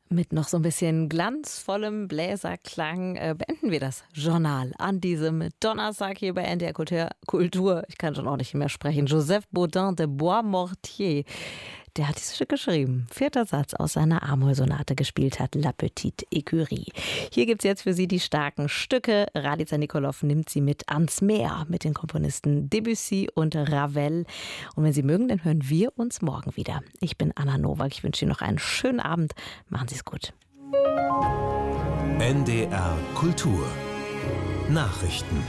Mit noch so ein bisschen glanzvollem Bläserklang beenden wir das Journal an diesem Donnerstag hier bei NDR Kultur. Ich kann schon auch nicht mehr sprechen. Joseph Bodin de Boismortier, der hat dieses Stück geschrieben. 4. Satz aus seiner A-Moll-Sonate gespielt hat, La Petite Écurie. Hier gibt es jetzt für Sie die starken Stücke. Radica Nikolov nimmt Sie mit ans Meer mit den Komponisten Debussy und Ravel. Und wenn Sie mögen, dann hören wir uns morgen wieder. Ich bin Anna Nowak. Ich wünsche Ihnen noch einen schönen Abend. Machen Sie es gut. NDR Kultur Nachrichten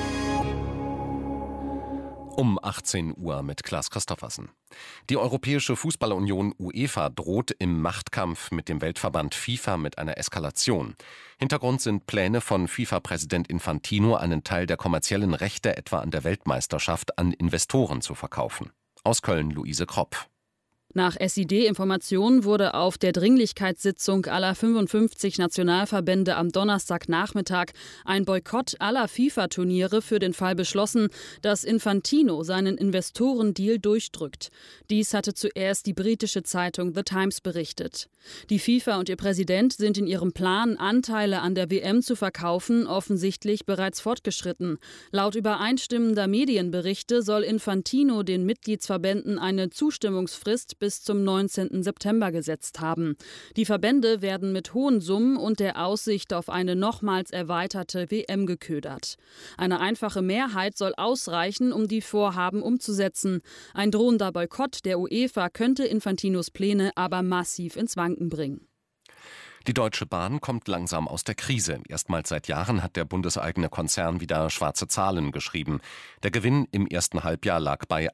um 18 Uhr mit Klaas Christoffersen. Die Europäische Fußball-Union UEFA droht im Machtkampf mit dem Weltverband FIFA mit einer Eskalation. Hintergrund sind Pläne von FIFA-Präsident Infantino, einen Teil der kommerziellen Rechte etwa an der Weltmeisterschaft an Investoren zu verkaufen. Aus Köln Luise Kropp. Nach SID-Informationen wurde auf der Dringlichkeitssitzung aller 55 Nationalverbände am Donnerstagnachmittag ein Boykott aller FIFA-Turniere für den Fall beschlossen, dass Infantino seinen Investorendeal durchdrückt. Dies hatte zuerst die britische Zeitung The Times berichtet. Die FIFA und ihr Präsident sind in ihrem Plan, Anteile an der WM zu verkaufen, offensichtlich bereits fortgeschritten. Laut übereinstimmender Medienberichte soll Infantino den Mitgliedsverbänden eine Zustimmungsfrist bis zum 19. September gesetzt haben. Die Verbände werden mit hohen Summen und der Aussicht auf eine nochmals erweiterte WM geködert. Eine einfache Mehrheit soll ausreichen, um die Vorhaben umzusetzen. Ein drohender Boykott der UEFA könnte Infantinos Pläne aber massiv ins Wanken bringen. Die Deutsche Bahn kommt langsam aus der Krise. Erstmals seit Jahren hat der bundeseigene Konzern wieder schwarze Zahlen geschrieben. Der Gewinn im ersten Halbjahr lag bei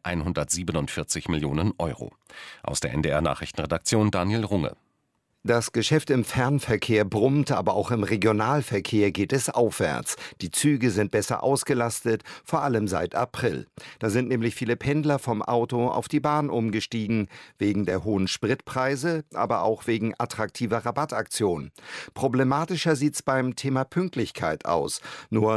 147 Millionen Euro. Aus der NDR-Nachrichtenredaktion Daniel Runge. Das Geschäft im Fernverkehr brummt, aber auch im Regionalverkehr geht es aufwärts. Die Züge sind besser ausgelastet, vor allem seit April. Da sind nämlich viele Pendler vom Auto auf die Bahn umgestiegen, wegen der hohen Spritpreise, aber auch wegen attraktiver Rabattaktionen. Problematischer sieht's beim Thema Pünktlichkeit aus. Nur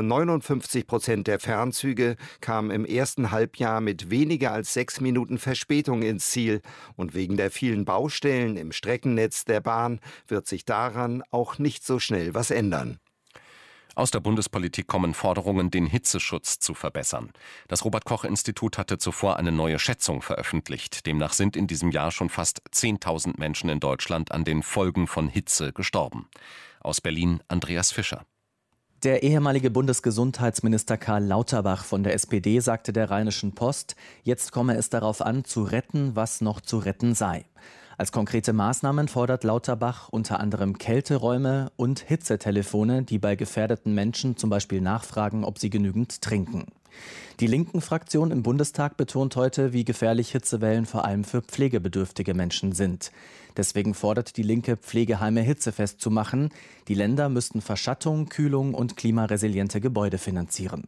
59% der Fernzüge kamen im ersten Halbjahr mit weniger als 6 Minuten Verspätung ins Ziel. Und wegen der vielen Baustellen im Streckennetz der Bahn wird sich daran auch nicht so schnell was ändern. Aus der Bundespolitik kommen Forderungen, den Hitzeschutz zu verbessern. Das Robert-Koch-Institut hatte zuvor eine neue Schätzung veröffentlicht. Demnach sind in diesem Jahr schon fast 10.000 Menschen in Deutschland an den Folgen von Hitze gestorben. Aus Berlin Andreas Fischer. Der ehemalige Bundesgesundheitsminister Karl Lauterbach von der SPD sagte der Rheinischen Post, jetzt komme es darauf an, zu retten, was noch zu retten sei. Als konkrete Maßnahmen fordert Lauterbach unter anderem Kälteräume und Hitzetelefone, die bei gefährdeten Menschen zum Beispiel nachfragen, ob sie genügend trinken. Die linken Fraktion im Bundestag betont heute, wie gefährlich Hitzewellen vor allem für pflegebedürftige Menschen sind. Deswegen fordert die Linke, Pflegeheime hitzefest zu machen. Die Länder müssten Verschattung, Kühlung und klimaresiliente Gebäude finanzieren.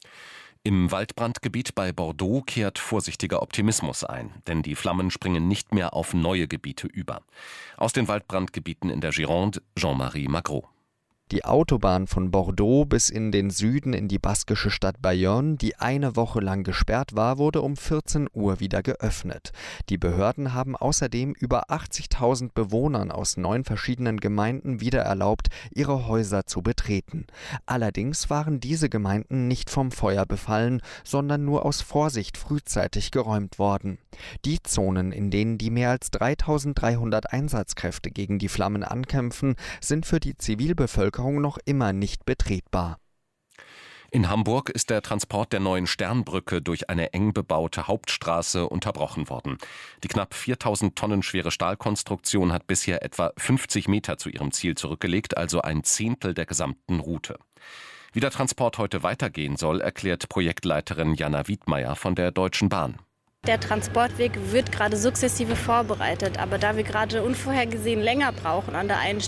Im Waldbrandgebiet bei Bordeaux kehrt vorsichtiger Optimismus ein, denn die Flammen springen nicht mehr auf neue Gebiete über. Aus den Waldbrandgebieten in der Gironde, Jean-Marie Magro. Die Autobahn von Bordeaux bis in den Süden in die baskische Stadt Bayonne, die eine Woche lang gesperrt war, wurde um 14 Uhr wieder geöffnet. Die Behörden haben außerdem über 80.000 Bewohnern aus 9 verschiedenen Gemeinden wieder erlaubt, ihre Häuser zu betreten. Allerdings waren diese Gemeinden nicht vom Feuer befallen, sondern nur aus Vorsicht frühzeitig geräumt worden. Die Zonen, in denen die mehr als 3.300 Einsatzkräfte gegen die Flammen ankämpfen, sind für die Zivilbevölkerung noch immer nicht betretbar. In Hamburg ist der Transport der neuen Sternbrücke durch eine eng bebaute Hauptstraße unterbrochen worden. Die knapp 4.000 Tonnen schwere Stahlkonstruktion hat bisher etwa 50 Meter zu ihrem Ziel zurückgelegt, also ein Zehntel der gesamten Route. Wie der Transport heute weitergehen soll, erklärt Projektleiterin Jana Wiedmeier von der Deutschen Bahn. Der Transportweg wird gerade sukzessive vorbereitet, aber da wir gerade unvorhergesehen länger brauchen an der einen